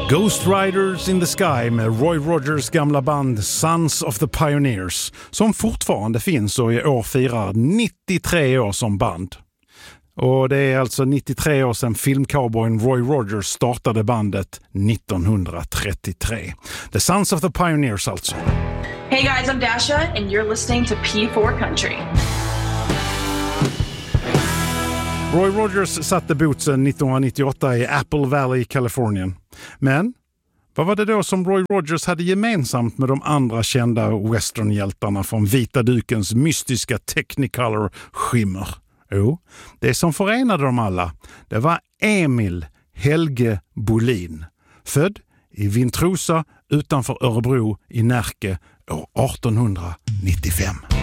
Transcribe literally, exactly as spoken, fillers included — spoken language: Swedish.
Ghost Riders in the Sky med Roy Rogers gamla band Sons of the Pioneers, som fortfarande finns och i år firar nittiotre år som band. Och det är alltså nittiotre år sedan filmcowboyen Roy Rogers startade bandet nittonhundratrettiotre. The Sons of the Pioneers alltså. Hey guys, I'm Dasha and you're listening to P four Country. Roy Rogers satte bootsen nittonhundranittioåtta i Apple Valley, Kalifornien. Men vad var det då som Roy Rogers hade gemensamt med de andra kända westernhjältarna från vita dukens mystiska Technicolor-skimmer? Jo, det som förenade dem alla, det var Emil Helge Bolin. Född i Vintrosa utanför Örebro i Närke år artonhundranittiofem.